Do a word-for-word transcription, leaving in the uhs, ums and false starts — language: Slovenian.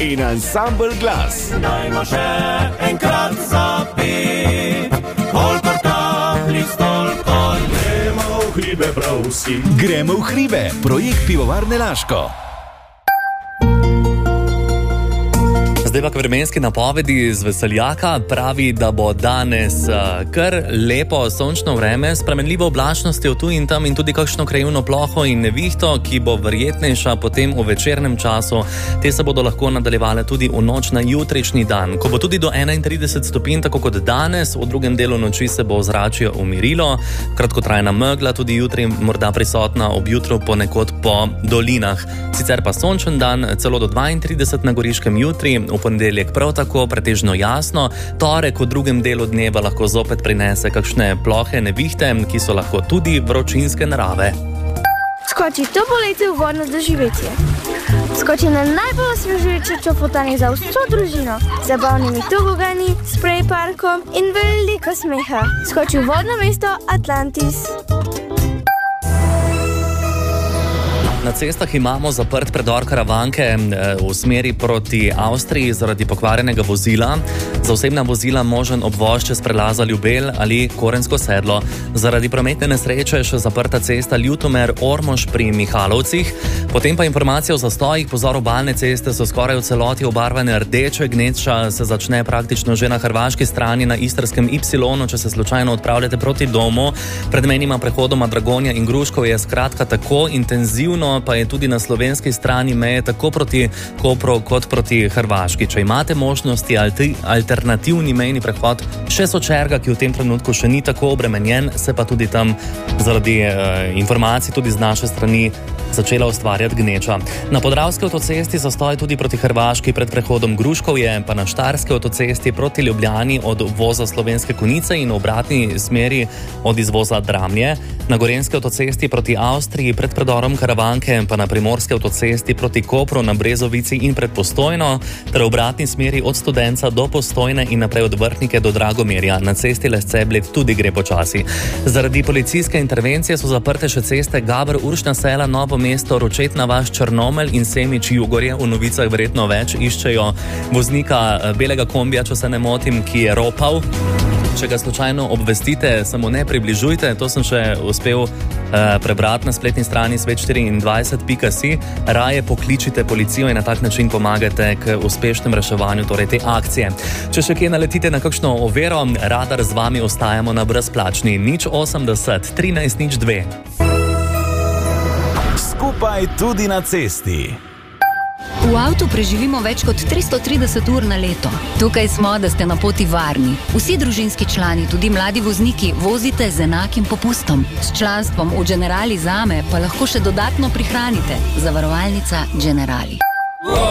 in ansambel Glas. Dajmo še enkrat zapet, kolikor kapli stolko, gremo v hribe prav vsi. Gremo v hribe, projekt Pivovarne Laško. Zdaj pa k vremenski napovedi z Veseljaka. Pravi, da bo danes uh, kar lepo sončno vreme, s spremenljivo oblačnostjo tu in tam in tudi kakšno krajevno ploho in nevihto, ki bo verjetnejša potem v večernem času. Te se bodo lahko nadaljevale tudi v noč na jutrišnji dan, ko bo tudi do enaintrideset stopinj, tako kot danes. V drugem delu noči se bo ozračje umirilo, kratkotrajna megla tudi jutri morda prisotna, ob jutru ponekod po dolinah. Sicer pa sončen dan, celo do dvaintrideset na Goriškem jutri, v ponedeljek prav tako pretežno jasno, torek v drugem delu dneva lahko zopet prinese kakšne plohe nevihte, ki so lahko tudi vročinske narave. Skoči to poletje v vodno doživetje. Skoči na najbolj osvežujoče čofotanje za vso družino, z zabavnimi tobogani, sprej parkom in veliko smeha. Skoči v vodno mesto Atlantis. Na cestah imamo zaprt predor Karavanke v smeri proti Avstriji zaradi pokvarjenega vozila. Za osebna vozila možen obvoz čez prelaza Ljubelj ali Korensko sedlo. Zaradi prometne nesreče je še zaprta cesta Ljutomer-Ormož pri Mihalovcih. Potem pa informacija o zastojih. Pozor, obalne ceste so skoraj v celoti obarvane rdeče. Gneča se začne praktično že na hrvaški strani na istrskem Y, če se slučajno odpravljate proti domu. Pred menima prehodoma Dragonja in Gruškov je skratka tako intenzivno, pa je tudi na slovenski strani meje tako proti Kopru kot proti Hrvaški. Če imate možnosti, alternativni mejni prehod še Sočerga, ki v tem trenutku še ni tako obremenjen, se pa tudi tam zaradi eh, informacij tudi z naše strani začela ustvarjati gneča. Na Podravski avtocesti zastoj tudi proti Hrvaški pred prehodom Gruškovje, pa na Štajerski avtocesti proti Ljubljani od voza Slovenske Konjice in v obratni smeri od izvoza Dramlje. Na Gorenjski avtocesti proti Avstriji pred predorom Karavanke, pa na Primorski avtocesti proti Kopru, na Brezovici in pred Postojno, ter v obratni smeri od Studenca do Postojne in naprej od Vrhnike do Dragomerja. Na cesti Lesce-Bled tudi gre počasi. Zaradi policijske intervencije so zaprte še ceste Gaber, Uršna Sela, Novo mesto, Ročetna vas, Črnomelj in Semič, Jugorje. V novicah verjetno več iščejo voznika belega kombija, če se ne motim, ki je ropal. Če ga slučajno obvestite, samo ne približujte. To sem še uspel uh, prebrati na spletni strani svet štiriindvajset pika si. Raje pokličite policijo in na tak način pomagate k uspešnem reševanju torej te akcije. Če še kje naletite na kakšno overo, radar z vami ostajamo na brezplačni nič osemdeset trinajst nič dve. Skupaj tudi na cesti. V avtu preživimo več kot tristo trideset ur na leto. Tukaj smo, da ste na poti varni. Vsi družinski člani, tudi mladi vozniki, vozite z enakim popustom. S članstvom v Generali Zame pa lahko še dodatno prihranite. Zavarovalnica Generali.